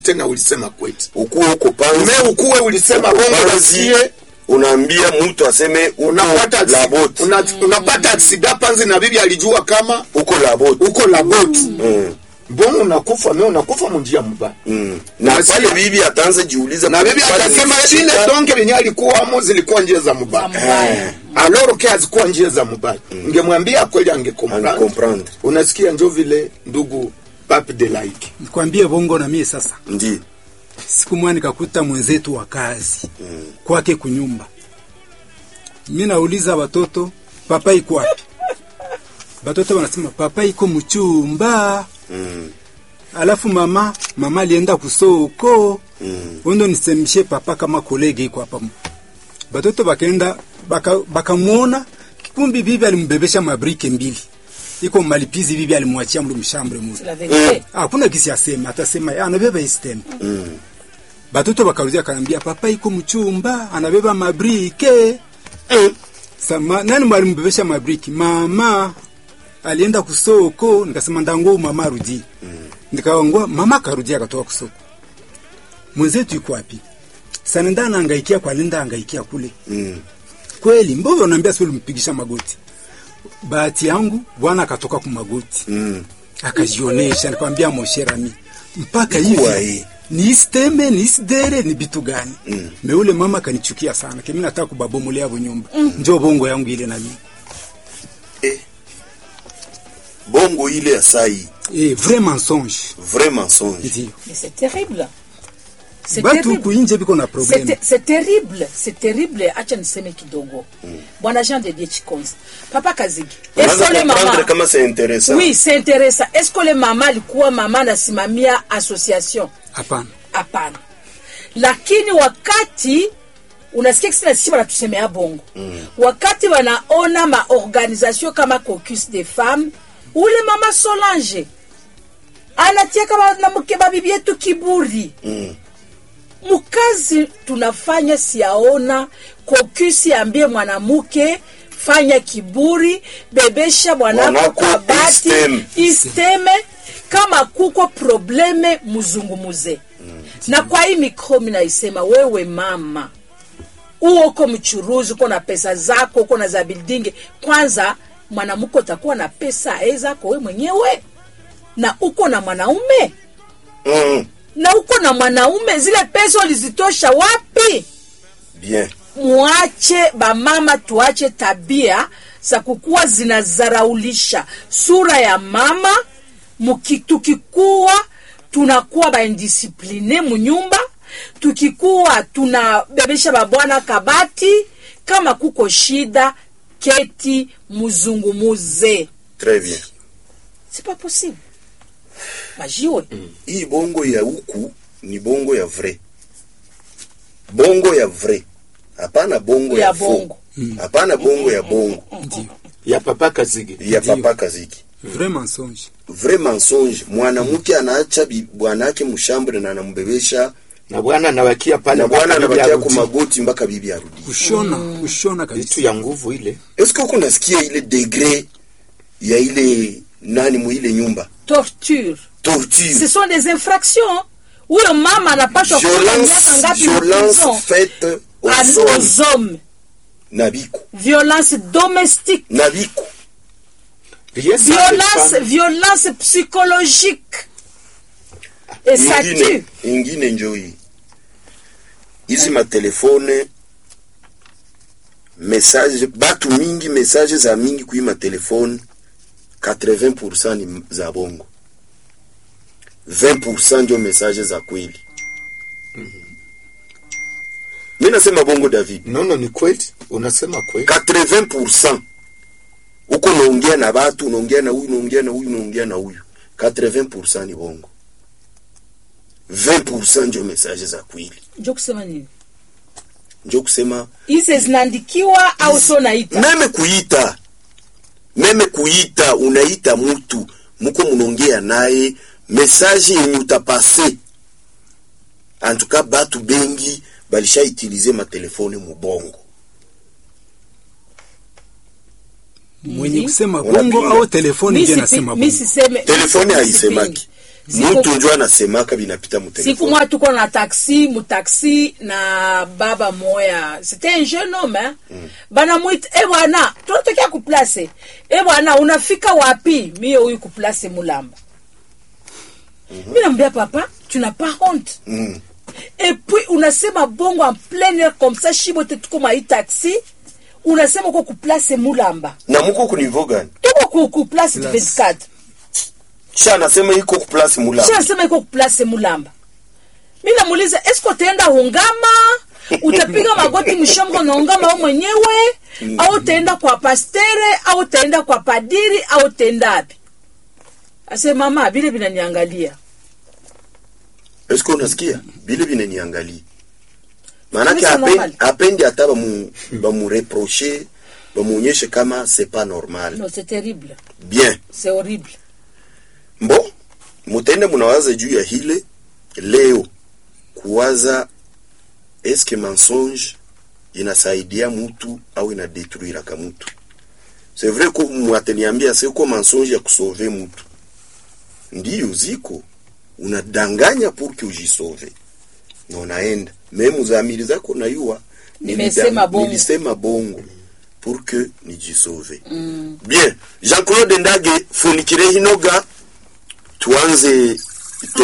tena ulisema kwetu. Ukuwe huko Panzi. Ukuwe ulisema bongo wasie. Unaambia mtu aseme unapata labot. Unapata aksida Panzi na bibi alijua kama uko labot. Uko labot. Bongo unakufa, mimi unakufa munjia mbaya. Na pale bibi ataanza jiuliza. Na bibi atasema ile donge yenye alikuwa amo zilikuwa njia za mbaya. Alors que azikuwa njia za mbaya. Ningemwambia kweli angekomprendre. Unasikia ndio vile ndugu Pape de Laiki. Nikwambie bongo na mie sasa. Ndiyo. Siku moja nikakuta mwenzetu wa kazi kwake kunyumba. Mimi nauliza watoto, papa iko wapi? Watoto wanasema papa iko mchumba. Alafu mama alienda kusoko. Ondo nisemishe papa kama kolege iko hapa. Watoto bakaenda bakamuona kumbi bibi alimbebesha mabrike mbili. Iko malipizi bibi alimwachia mlu mshambre muzi. Hakuna kisi asema, atasema anabeba istem. Batoto bakarudia kanambia papa iko mchumba, anabeba mabrike. Sama nani mwalimbebesha mabrike? Mama alienda kusoko, nikasema ndango mama rudi. Nikaongwa mama karudia akatoka kusoko. Mwenzetu yuko wapi? Sana ndana angaikia kwa linda angaikia kule. Kweli mbona unaniambia sio mpigisha magoti? Bahati yangu bwana akatoka kumagoti. Akajionesha nikamwambia moshera mimi. Mpaka hivi ni isteme ni isdere ni bitu gani? Meule mama kanichukia sana. Kimi nataka kubabomolea abo nyumba. Njoo bongo yangu ile na mimi. Bongo ile ya sai. Vrai mensonge. Vrai mensonge. Mais c'est terrible. C'est terrible. C'est terrible. Acha niseme kidogo. Bwana Jean de Dieu Chikonza. Papa Kazigi. Est-ce que le maman kama c'est intéressant? Oui, c'est intéressant. Est-ce que le mama alikuwa mama na simamia association? Hapana. Lakini wakati unasikia kisa sisi wanatusemea bongo. Wakati wanaona maorganisation kama Caucus des femmes, ule mama Solange anatia kama na mkeba bibi yetu kiburi. Mukazi tunafanya siaona Caucus ambie mwanamuke fanya kiburi, bebesha mwanako kabati, isteme kama kuko probleme muzungumuze. Na kwa hii mikro minaisema wewe mama, uko mchuruzi, uko na pesa zako, uko na za building, kwanza mwanamuko utakuwa na pesa zako wewe mwenyewe na uko na mwanaume. Na uko na mwanaume, zile pesa ulizitosha wapi? Bien. Muache ba mama, tuache tabia za kukua zinazaraulisha sura ya mama. Tukikuwa tunakuwa ba indiscipline munyumba, tukikuwa tunabebesha babwana kabati. Kama kuko shida keti muzungumuze. Très bien. C'est pas possible. Majiwe. Hii bongo ya huku ni bongo ya vrai. Bongo ya vrai. Hapana bongo ya bongo. Hapana bongo ya bongo. Ya papa Kazigi. Ya papa Kazigi. Vrai mensonge. Vrai mensonge. Mwanamke anaacha bwana yake mshambre na anambebesha na bwana anawakia pale, na bwana anawakia kumagoti mpaka bibi arudi. Kushona kabisa. Vitu ya nguvu ile. Est-ce que kuna sikia ile degré ya ile nani mu ile nyumba? Torture. Ce sont des infractions. Huyo mama anapaswa violence faite aux hommes. Nabiko. Violence domestique. Nabiko. Violence psychologique. Et ça tue. Ingine njoi. Hizi matelefone message batu mingi, message za mingi kuima telefone 80% ni za bongo. 20% ndio message za kweli. Mimi nasema bongo David. No, ni kweli. Unasema kweli. 80% uko naongea na watu, unaongea na huyu, unaongea na huyu. 80% ni bongo. 20% ndio message za kweli. Ndio kusema nini? Ndio kusema hizi zinaandikiwa au sio naita? Meme kuita unaita mtu mko mnaongea naye, message yenye utapase. En tout cas batu bengi balisha utiliser ma telefone mubongo. Mwenye kusema bongo au telefoni ndio nasema bongo. Telefoni haisemaki. Mtu njoo anasemaka binapita mutelefoni. Siku mwa tuko na taxi na baba moya. C'était un jeune homme, hein. Bana mwita, bwana, tunatokea kuplace. Bwana, unafika wapi? Mimi huyu kuplace Mulamba. Mimi namwambia papa, tu n'as pas honte. Et puis unasema bongo en plein air comme ça, shibote tuko ma taxi. Unasema uko kuplace Mulamba. Na mko ku niveau gani? Tuko ku place 24. Kisha anasema iko ku place Mulamba. Kisha anasema iko ku place Mulamba. Mimi namuuliza, "Est-ce que utaenda ungama? Utapiga magoti mshongo na ungama wewe mwenyewe au utaenda kwa pastere au utaenda kwa padiri au utaenda wapi?" Ase mama bile binaniangalia. Est-ce que unasikia? Bile binaniangalia. Maanake apendi hata bamu reprocher, bamuonyeshe kama c'est pas normal. Non, c'est terrible. Bien. C'est horrible. Bon, mutende munawaza juu ya hile leo kuwaza eske mensonge inasaidia mtu au inadetruira ka mtu. C'est vrai que mwateniambia c'est ko mensonge ya kusauver mtu. Ndiyo ziko unadanganya pour que ujisauve. Na unaenda memu zamiri zako na yua nilisema bongo pour que nijisauve. Bien, Jean-Claude Ndage funikire hinoga tuanze